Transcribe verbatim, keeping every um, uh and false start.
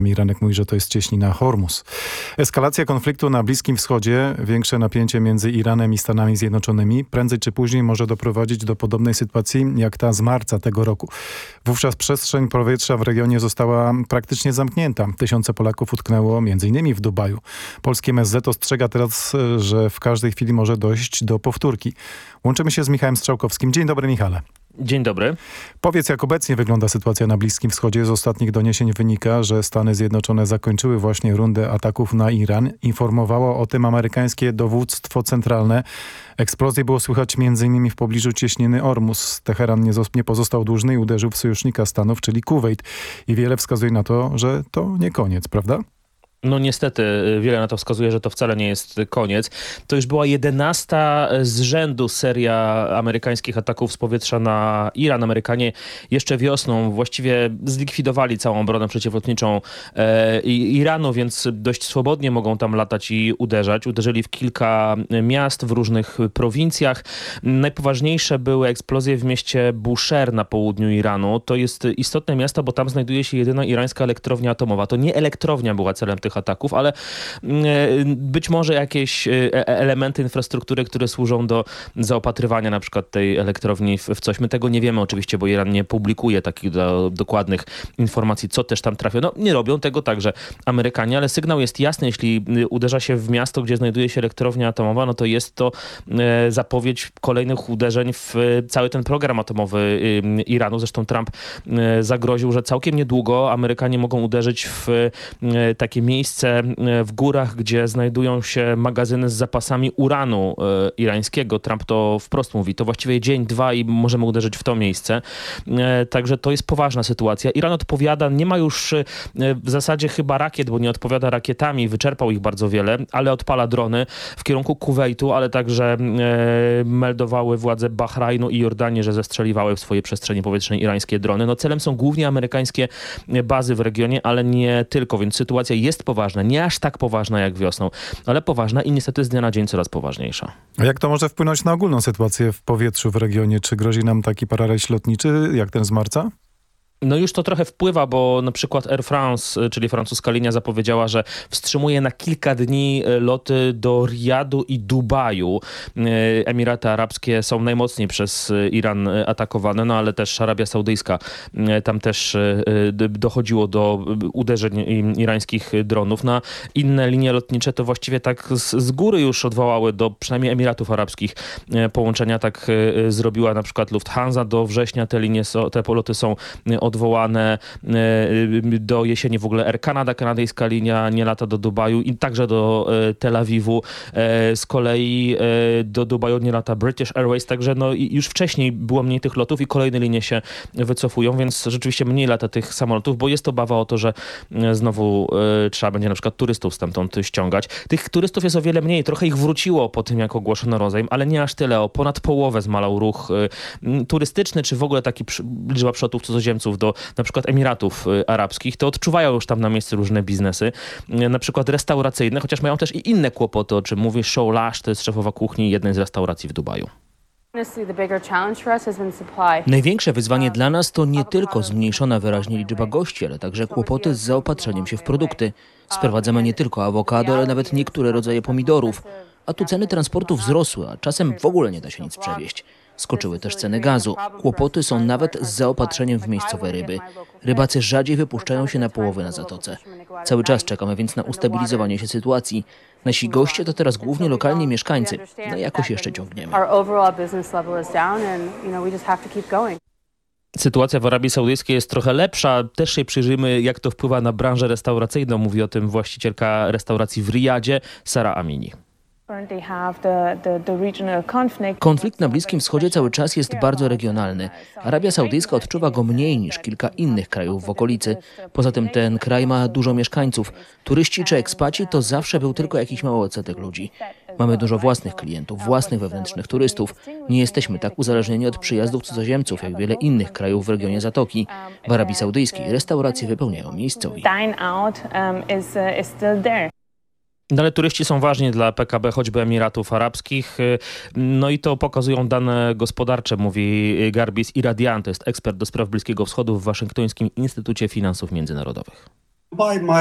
Iranek mówi, że to jest cieśnina Hormuz. Eskalacja konfliktu na Bliskim Wschodzie, większe napięcie między Iranem i Stanami Zjednoczonymi prędzej czy później może doprowadzić do podobnej sytuacji jak ta z marca tego roku. Wówczas przestrzeń powietrza w regionie została praktycznie zamknięta. Tysiące Polaków utknęło między innymi w Dubaju. Polskie M S Z ostrzega teraz, że w każdej chwili może dojść do powtórki. Łączymy się z Michałem Strzałkowskim. Dzień dobry, Michale. Dzień dobry. Powiedz, jak obecnie wygląda sytuacja na Bliskim Wschodzie. Z ostatnich doniesień wynika, że Stany Zjednoczone zakończyły właśnie rundę ataków na Iran. Informowało o tym amerykańskie dowództwo centralne. Eksplozje było słychać między innymi w pobliżu cieśniny Ormus. Teheran nie, nie pozostał dłużny i uderzył w sojusznika Stanów, czyli Kuwejt. I wiele wskazuje na to, że to nie koniec, prawda? No niestety, wiele na to wskazuje, że to wcale nie jest koniec. To już była jedenasta z rzędu seria amerykańskich ataków z powietrza na Iran. Amerykanie jeszcze wiosną właściwie zlikwidowali całą obronę przeciwlotniczą e, Iranu, więc dość swobodnie mogą tam latać i uderzać. Uderzyli w kilka miast w różnych prowincjach. Najpoważniejsze były eksplozje w mieście Bushehr na południu Iranu. To jest istotne miasto, bo tam znajduje się jedyna irańska elektrownia atomowa. To nie elektrownia była celem tych ataków, ale być może jakieś elementy infrastruktury, które służą do zaopatrywania na przykład tej elektrowni w coś. My tego nie wiemy oczywiście, bo Iran nie publikuje takich do, dokładnych informacji, co też tam trafia. No nie robią tego także Amerykanie, ale sygnał jest jasny. Jeśli uderza się w miasto, gdzie znajduje się elektrownia atomowa, no to jest to zapowiedź kolejnych uderzeń w cały ten program atomowy Iranu. Zresztą Trump zagroził, że całkiem niedługo Amerykanie mogą uderzyć w takie miejsce w górach, gdzie znajdują się magazyny z zapasami uranu e, irańskiego. Trump to wprost mówi. To właściwie dzień, dwa i możemy uderzyć w to miejsce. E, także to jest poważna sytuacja. Iran odpowiada, nie ma już e, w zasadzie chyba rakiet, bo nie odpowiada rakietami, wyczerpał ich bardzo wiele, ale odpala drony w kierunku Kuwejtu, ale także e, meldowały władze Bahrajnu i Jordanii, że zestrzeliwały w swojej przestrzeni powietrznej irańskie drony. No celem są głównie amerykańskie bazy w regionie, ale nie tylko, więc sytuacja jest poważna. Nie aż tak poważna jak wiosną, ale poważna i niestety z dnia na dzień coraz poważniejsza. A jak to może wpłynąć na ogólną sytuację w powietrzu w regionie? Czy grozi nam taki paraliż lotniczy jak ten z marca? No już to trochę wpływa, bo na przykład Air France, czyli francuska linia, zapowiedziała, że wstrzymuje na kilka dni loty do Riyadu i Dubaju. Emiraty Arabskie są najmocniej przez Iran atakowane, no ale też Arabia Saudyjska. Tam też dochodziło do uderzeń irańskich dronów. Na inne linie lotnicze to właściwie tak z, z góry już odwołały do przynajmniej Emiratów Arabskich połączenia. Tak zrobiła na przykład Lufthansa. Do września te linie, te poloty są odwołane. Do jesieni w ogóle Air Canada, kanadyjska linia, nie lata do Dubaju i także do Tel Awiwu. Z kolei do Dubaju nie lata British Airways, także no już wcześniej było mniej tych lotów i kolejne linie się wycofują, więc rzeczywiście mniej lata tych samolotów, bo jest obawa o to, że znowu trzeba będzie na przykład turystów stamtąd ściągać. Tych turystów jest o wiele mniej, trochę ich wróciło po tym, jak ogłoszono rozejm, ale nie aż tyle. O ponad połowę zmalał ruch turystyczny, czy w ogóle taki liczba przylotów cudzoziemców do na przykład Emiratów Arabskich, to odczuwają już tam na miejscu różne biznesy, na przykład restauracyjne, chociaż mają też i inne kłopoty, o czym mówi Shou Lash, to jest szefowa kuchni jednej z restauracji w Dubaju. Największe wyzwanie dla nas to nie tylko zmniejszona wyraźnie liczba gości, ale także kłopoty z zaopatrzeniem się w produkty. Sprowadzamy nie tylko awokado, ale nawet niektóre rodzaje pomidorów. A tu ceny transportu wzrosły, a czasem w ogóle nie da się nic przewieźć. Skoczyły też ceny gazu. Kłopoty są nawet z zaopatrzeniem w miejscowe ryby. Rybacy rzadziej wypuszczają się na połowy na zatoce. Cały czas czekamy więc na ustabilizowanie się sytuacji. Nasi goście to teraz głównie lokalni mieszkańcy. No jakoś jeszcze ciągniemy. Sytuacja w Arabii Saudyjskiej jest trochę lepsza. Też się przyjrzyjmy, jak to wpływa na branżę restauracyjną. Mówi o tym właścicielka restauracji w Riyadzie, Sara Amini. Konflikt na Bliskim Wschodzie cały czas jest bardzo regionalny. Arabia Saudyjska odczuwa go mniej niż kilka innych krajów w okolicy. Poza tym ten kraj ma dużo mieszkańców. Turyści czy ekspaci to zawsze był tylko jakiś mały odsetek ludzi. Mamy dużo własnych klientów, własnych wewnętrznych turystów. Nie jesteśmy tak uzależnieni od przyjazdów cudzoziemców, jak wiele innych krajów w regionie Zatoki. W Arabii Saudyjskiej restauracje wypełniają miejscowi. No ale turyści są ważni dla P K B choćby Emiratów Arabskich. No i to pokazują dane gospodarcze, mówi Garbis Iradian, to jest ekspert do spraw Bliskiego Wschodu w Waszyngtońskim Instytucie Finansów Międzynarodowych. By my